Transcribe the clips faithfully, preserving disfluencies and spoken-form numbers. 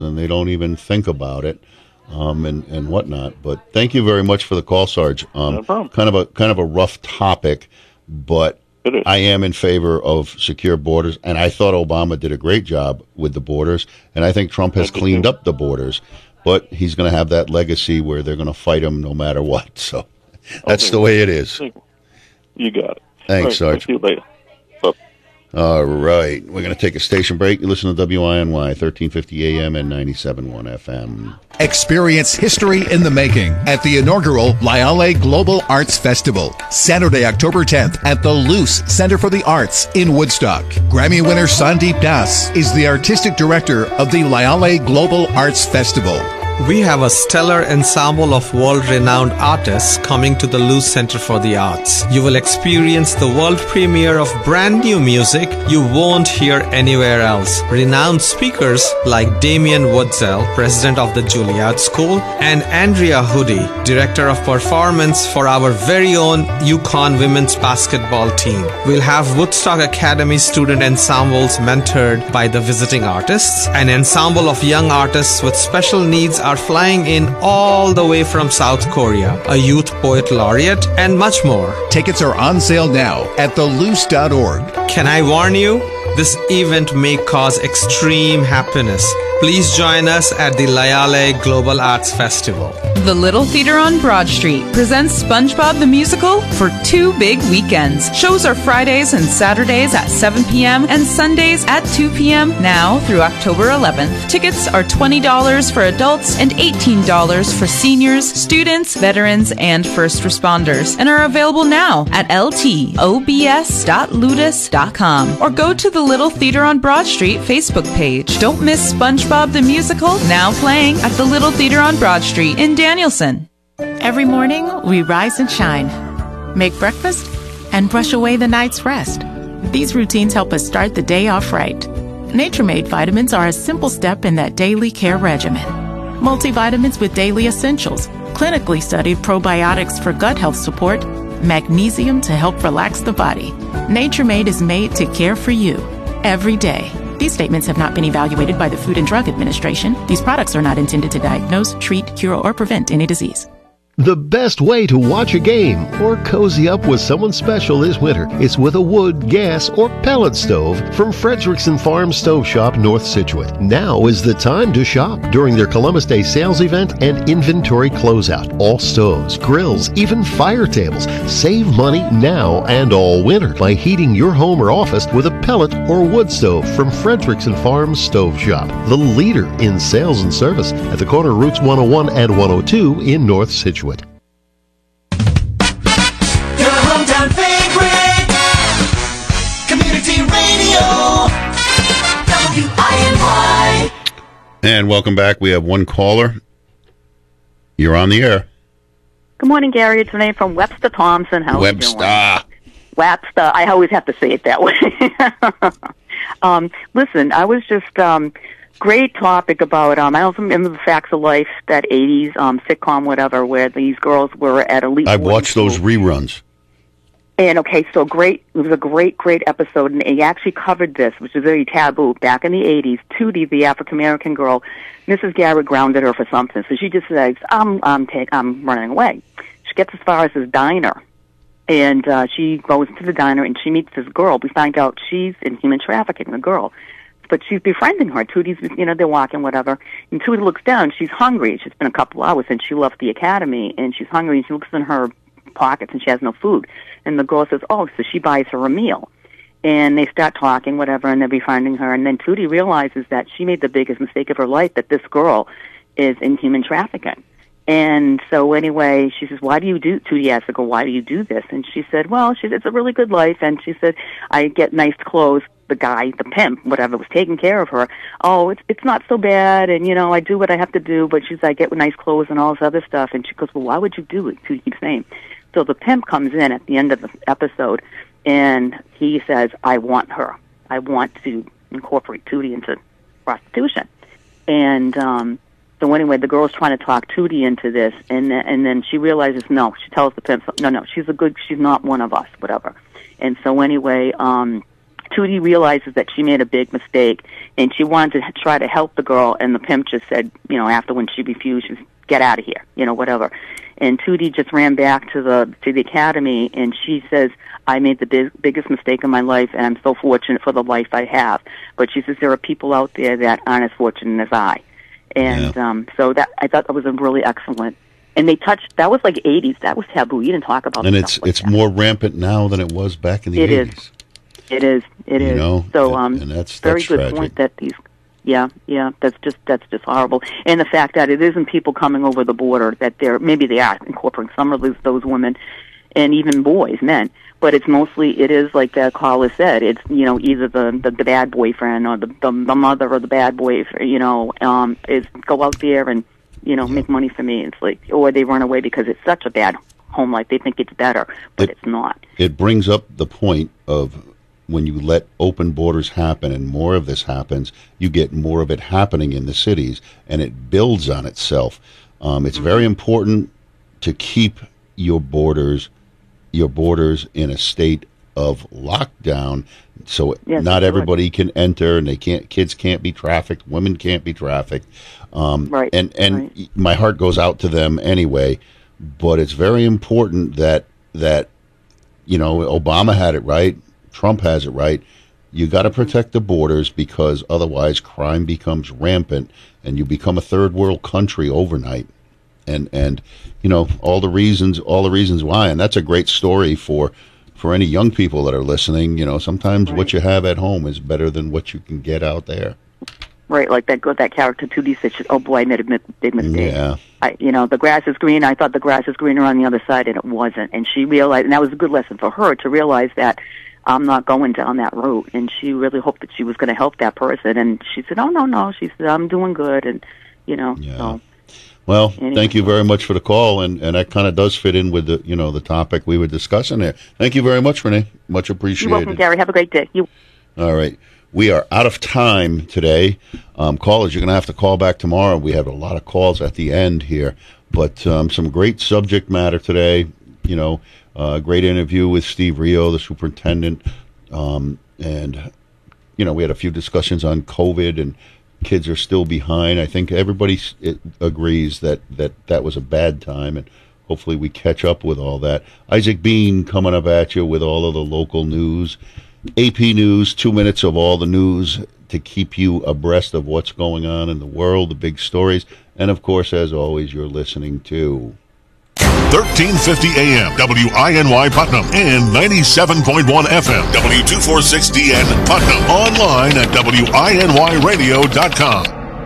and they don't even think about it, um, and and whatnot. But thank you very much for the call, Sarge. Um, No problem. Kind of a kind of a rough topic, but It is. I am in favor of secure borders, and I thought Obama did a great job with the borders, and I think Trump has Thank you, cleaned too. up the borders, but he's going to have that legacy where they're going to fight him no matter what. So that's Okay. the way it is. You got it. Thanks, All right, Sarge. See you later. Bye. All right, we're going to take a station break. You listen to W I N Y, thirteen fifty A M and ninety-seven point one F M. Experience history in the making at the inaugural Lyale Global Arts Festival, Saturday, October tenth at the Luce Center for the Arts in Woodstock. Grammy winner Sandeep Das is the artistic director of the Lyale Global Arts Festival. We have a stellar ensemble of world-renowned artists coming to the Luce Center for the Arts. You will experience the world premiere of brand new music you won't hear anywhere else. Renowned speakers like Damien Woodsell, president of the Juilliard School, and Andrea Hoodie, director of performance for our very own UConn women's basketball team. We'll have Woodstock Academy student ensembles mentored by the visiting artists. An ensemble of young artists with special needs are flying in all the way from South Korea, a youth poet laureate, and much more. Tickets are on sale now at the luce dot org. Can I warn you? This event may cause extreme happiness. Please join us at the Lyale Global Arts Festival. The Little Theater on Broad Street presents SpongeBob the Musical for two big weekends. Shows are Fridays and Saturdays at seven p.m. and Sundays at two p.m. now through October eleventh. Tickets are twenty dollars for adults and eighteen dollars for seniors, students, veterans, and first responders, and are available now at l t o b s dot ludus dot com or go to the Little Theater on Broad Street Facebook page. Don't miss SpongeBob the Musical, now playing at the Little Theater on Broad Street in Danielson. Every morning, we rise and shine, make breakfast, and brush away the night's rest. These routines help us start the day off right. Nature-Made vitamins are a simple step in that daily care regimen. Multivitamins with daily essentials, clinically studied probiotics for gut health support, magnesium to help relax the body. Nature-Made is made to care for you every day. These statements have not been evaluated by the Food and Drug Administration. These products are not intended to diagnose, treat, cure, or prevent any disease. The best way to watch a game or cozy up with someone special this winter is with a wood, gas, or pellet stove from Frederickson Farm Stove Shop, North Scituate. Now is the time to shop during their Columbus Day sales event and inventory closeout. All stoves, grills, even fire tables. Save money now and all winter by heating your home or office with a pellet or wood stove from Frederickson Farm Stove Shop, the leader in sales and service at the corner of Routes one oh one and one oh two in North Scituate. And welcome back. We have one caller. You're on the air. Good morning, Gary. It's Renee from Webster Thompson. How Webster. are you doing? Webster. I always have to say it that way. um, listen, I was just um, great topic about. Um, I also remember the Facts of Life, that eighties um, sitcom, whatever, where these girls were at elite. I watched those reruns. And okay, so great. It was a great, great episode, and he actually covered this, which is very taboo. Back in the eighties, Tootie, the African American girl, Missus Garrett grounded her for something, so she just says, "I'm, I'm, take, I'm running away." She gets as far as this diner, and uh, she goes to the diner and she meets this girl. We find out she's in human trafficking, the girl, but she's befriending her. Tootie's, you know, they're walking, whatever, and Tootie looks down. She's hungry. It's been a couple hours since she left the academy, and she's hungry. And she looks in her pockets and she has no food. And the girl says, "Oh," so she buys her a meal. And they start talking, whatever, and they're befriending her. And then Tootie realizes that she made the biggest mistake of her life, that this girl is in human trafficking. And so anyway, she says, "Why do you do," Tootie asked the girl, "why do you do this?" And she said, well, she said, "It's a really good life." And she said, "I get nice clothes." The guy, the pimp, whatever, was taking care of her. "Oh, it's it's not so bad, and, you know, I do what I have to do." But she's, "I get nice clothes and all this other stuff." And she goes, "Well, why would you do it?" Tootie keeps saying. So the pimp comes in at the end of the episode, and he says, "I want her. I want to incorporate Tootie into prostitution." And um, so anyway, the girl's trying to talk Tootie into this, and then, and then she realizes, no, she tells the pimp, no, no, she's a good, she's not one of us, whatever. And so anyway, um, Tootie realizes that she made a big mistake, and she wanted to try to help the girl, and the pimp just said, you know, after when she refused, she said, get out of here, you know, whatever. And Tootie just ran back to the to the academy, and she says, I made the big, biggest mistake in my life, and I'm so fortunate for the life I have. But she says there are people out there that aren't as fortunate as I. And Yeah. um, so that I thought that was a really excellent. And they touched, that was like eighties. That was taboo. You didn't talk about And stuff it's like it's that. more rampant now than it was back in the It is. eighties. It is. It You is. know, so, and- um, and that's- very that's good tragic. point that these. Yeah, yeah. That's just that's just horrible. And the fact that it isn't people coming over the border that they're maybe they are incorporating some of those those women, and even boys, men. But it's mostly it is like that caller said. It's you know either the the, the bad boyfriend or the, the the mother or the bad boy. You know, um, is go out there and you know make money for me. It's like or they run away because it's such a bad home life. They think it's better, but It- it's not. It brings up the point of when you let open borders happen and more of this happens, you get more of it happening in the cities, and it builds on itself. Um, it's very important to keep your borders, your borders in a state of lockdown, so Yes, not good. everybody can enter, and they can't. Kids can't be trafficked. Women can't be trafficked. Um, Right, And and right. my heart goes out to them anyway. But it's very important that that you know Obama had it right. Trump has it right. You got to protect the borders because otherwise crime becomes rampant and you become a third world country overnight. And and you know all the reasons all the reasons why. And that's a great story for for any young people that are listening. You know, sometimes what Right. you have at home is better than what you can get out there. Right, like that that character Tootie said, she- oh boy, I made a mi- big mistake. Yeah. I, you know, the grass is green. I thought the grass is greener on the other side, and it wasn't. And she realized, and that was a good lesson for her to realize that I'm not going down that route. And she really hoped that she was going to help that person. And she said, oh, no, no. She said, I'm doing good. And, you know, Yeah. so. Well, Anyway. thank you very much for the call, and, and that kind of does fit in with the you know the topic we were discussing there. Thank you very much, Renee. Much You're appreciated. welcome, Gary. Have a great day. You. All right. We are out of time today. Um, callers, you're going to have to call back tomorrow. We have a lot of calls at the end here, but um, some great subject matter today. You know, uh, great interview with Steve Rio, the superintendent. Um, and, you know, we had a few discussions on COVID and kids are still behind. I think everybody s- it agrees that, that that was a bad time, and hopefully we catch up with all that. Isaac Bean coming up at you with all of the local news. A P News, two minutes of all the news to keep you abreast of what's going on in the world, the big stories. And, of course, as always, you're listening to thirteen fifty A M, W I N Y Putnam, and ninety-seven point one F M, W two forty-six D N Putnam. Online at W I N Y radio dot com.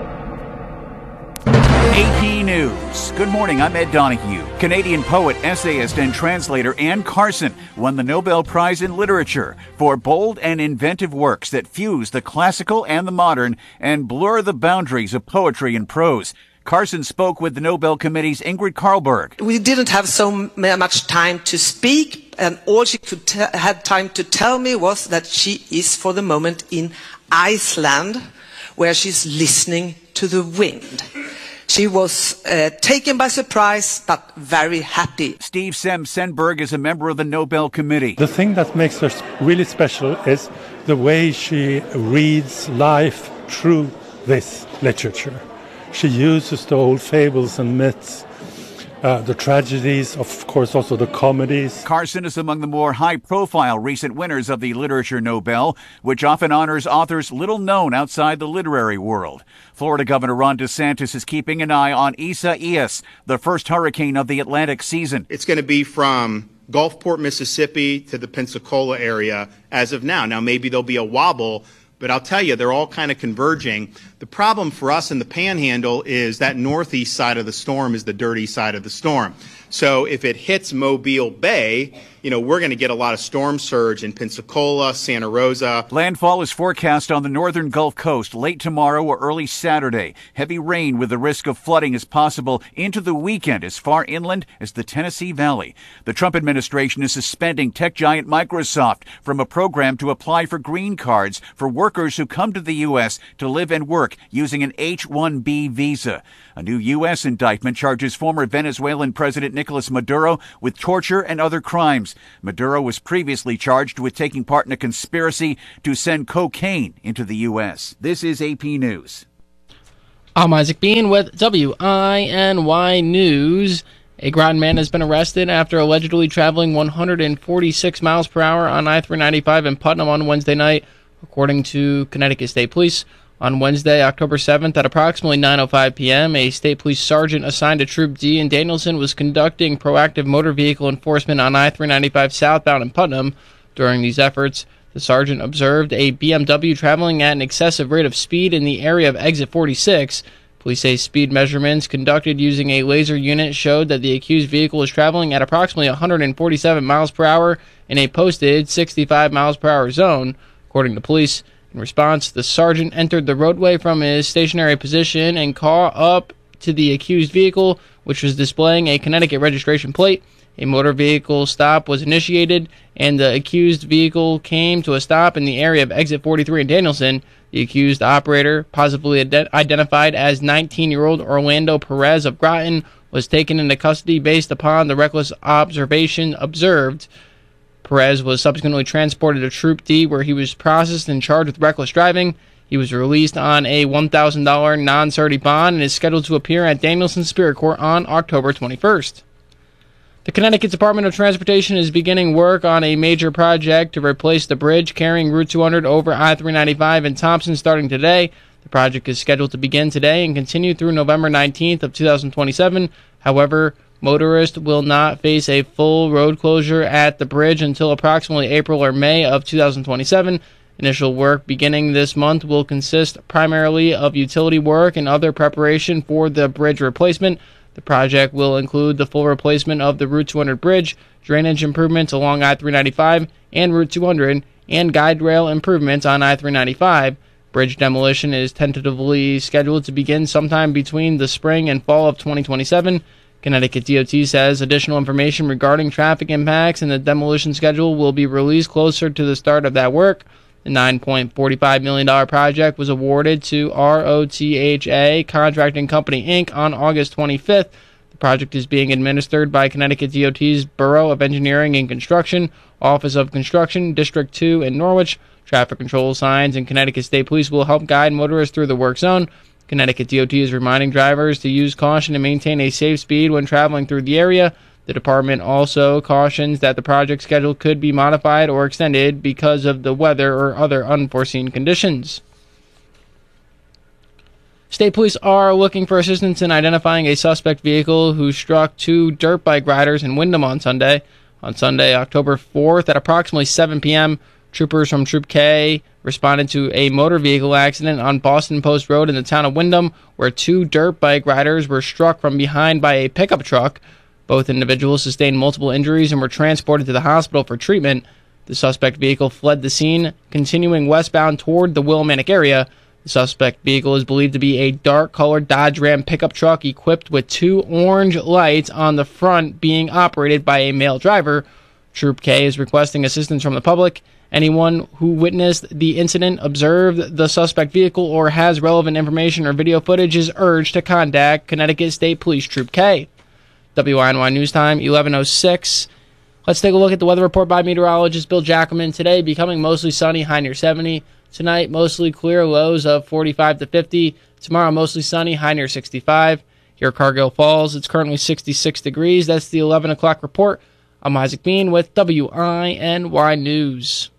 A P News. Good morning, I'm Ed Donahue. Canadian poet, essayist, and translator Anne Carson won the Nobel Prize in Literature for bold and inventive works that fuse the classical and the modern and blur the boundaries of poetry and prose. Carson spoke with the Nobel Committee's Ingrid Carlberg. We didn't have so m- much time to speak, and all she could te- had time to tell me was that she is for the moment in Iceland, where she's listening to the wind. She was uh, taken by surprise, but very happy. Steve Sem Senberg is a member of the Nobel Committee. The thing that makes her really special is the way she reads life through this literature. She uses the old fables and myths, uh, the tragedies, of course, also the comedies. Carson is among the more high-profile recent winners of the Literature Nobel, which often honors authors little known outside the literary world. Florida Governor Ron DeSantis is keeping an eye on Isaias, the first hurricane of the Atlantic season. It's going to be from Gulfport, Mississippi to the Pensacola area as of now. Now, maybe there'll be a wobble, but I'll tell you, they're all kind of converging. The problem for us in the Panhandle is that northeast side of the storm is the dirty side of the storm. So if it hits Mobile Bay, you know, we're going to get a lot of storm surge in Pensacola, Santa Rosa. Landfall is forecast on the northern Gulf Coast late tomorrow or early Saturday. Heavy rain with the risk of flooding is possible into the weekend as far inland as the Tennessee Valley. The Trump administration is suspending tech giant Microsoft from a program to apply for green cards for workers who come to the U S to live and work using an H one B visa. A new U S indictment charges former Venezuelan President Nicolas Maduro with torture and other crimes. Maduro was previously charged with taking part in a conspiracy to send cocaine into the U S. This is A P News. I'm Isaac Bean with W I N Y News. A Groton man has been arrested after allegedly traveling one hundred forty-six miles per hour on I three ninety-five in Putnam on Wednesday night, according to Connecticut State Police. On Wednesday, October seventh, at approximately nine oh five p.m., a state police sergeant assigned to Troop D in Danielson was conducting proactive motor vehicle enforcement on I three ninety-five southbound in Putnam. During these efforts, the sergeant observed a B M W traveling at an excessive rate of speed in the area of exit forty-six. Police say speed measurements conducted using a laser unit showed that the accused vehicle was traveling at approximately one hundred forty-seven miles per hour in a posted sixty-five miles per hour zone. According to police, in response, the sergeant entered the roadway from his stationary position and caught up to the accused vehicle, which was displaying a Connecticut registration plate. A motor vehicle stop was initiated, and the accused vehicle came to a stop in the area of exit forty-three in Danielson. The accused operator, positively ident- identified as nineteen-year-old Orlando Perez of Groton, was taken into custody based upon the reckless observation observed. Perez was subsequently transported to Troop D, where he was processed and charged with reckless driving. He was released on a one thousand dollars non-surety bond and is scheduled to appear at Danielson Superior Court on October twenty-first. The Connecticut Department of Transportation is beginning work on a major project to replace the bridge carrying Route two hundred over I three ninety-five in Thompson starting today. The project is scheduled to begin today and continue through November nineteenth of two thousand twenty-seven. However, motorists will not face a full road closure at the bridge until approximately April or May of two thousand twenty-seven. Initial work beginning this month will consist primarily of utility work and other preparation for the bridge replacement. The project will include the full replacement of the Route two hundred bridge, drainage improvements along I three ninety-five and Route two hundred, and guide rail improvements on I three ninety-five. Bridge demolition is tentatively scheduled to begin sometime between the spring and fall of twenty twenty-seven. Connecticut D O T says additional information regarding traffic impacts and the demolition schedule will be released closer to the start of that work. The nine point four five million dollars project was awarded to R O T H A Contracting Company, Incorporated on August twenty-fifth. The project is being administered by Connecticut D O T's Bureau of Engineering and Construction, Office of Construction, District two in Norwich. Traffic control signs and Connecticut State Police will help guide motorists through the work zone. Connecticut D O T is reminding drivers to use caution and maintain a safe speed when traveling through the area. The department also cautions that the project schedule could be modified or extended because of the weather or other unforeseen conditions. State police are looking for assistance in identifying a suspect vehicle who struck two dirt bike riders in Windham on Sunday. On Sunday, October fourth, at approximately seven p.m., troopers from Troop K responded to a motor vehicle accident on Boston Post Road in the town of Windham, where two dirt bike riders were struck from behind by a pickup truck. Both individuals sustained multiple injuries and were transported to the hospital for treatment. The suspect vehicle fled the scene, continuing westbound toward the Willimantic area. The suspect vehicle is believed to be a dark-colored Dodge Ram pickup truck equipped with two orange lights on the front, being operated by a male driver. Troop K is requesting assistance from the public. Anyone who witnessed the incident, observed the suspect vehicle, or has relevant information or video footage is urged to contact Connecticut State Police Troop K. W I N Y News Time, eleven oh six. Let's take a look at the weather report by meteorologist Bill Jackelman. Today, becoming mostly sunny, high near seventy. Tonight, mostly clear, lows of forty-five to fifty. Tomorrow, mostly sunny, high near sixty-five. Here at Cargill Falls, it's currently sixty-six degrees. That's the eleven o'clock report. I'm Isaac Bean with W I N Y News.